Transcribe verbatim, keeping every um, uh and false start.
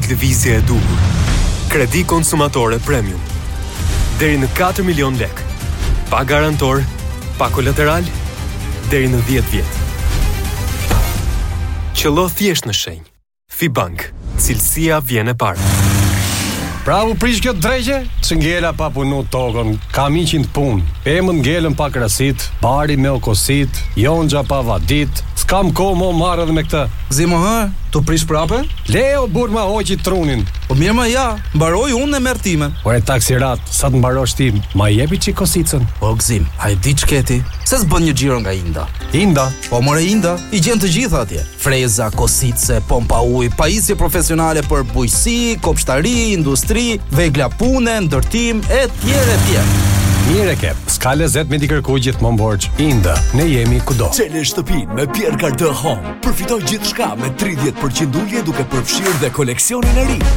këtë lëvizje e duhur. Kredi konsumatore premium. Deri në katër milion lek. Pa garantor, pa kolateral, deri në dhjetë vjet. Qëllo thjesht në shenjë. Fibank, cilësia vjen e parë. Bravo prish kjo drejgje, që ngela pa punu tokën, kam iqin të punë, emën ngelën pa krasit, bari me okosit, jonxha pa vadit, s'kam ko mo marrë dhe me këtë. Zimo hë, tu prish prape? Leo bur ma hoqi trunin. Po mirë ma ja, mbaroj unë e mertime. Ore taksirat, sa të mbarosh ti, ma jepi që kosicën. Po gzim, a i di qketi, se s'bën një gjiro nga Inda. Inda? Po more Inda, i gjen të gjitha atje. Freza, kosice, pompa uj, pajisje profesionale për bujqësi, kopshtari, industri, vegla pune, ndërtim, e tjere e tjere. Mire ke, s'ka lezet me t'i kërkuj gjithmonë borxh. Inda, ne jemi kudo. Çele shtëpin me Pierre Cardin Home. Përfitoj gjithçka me tridhjetë përqind ulje duke përfshirë dhe koleksionin e ri.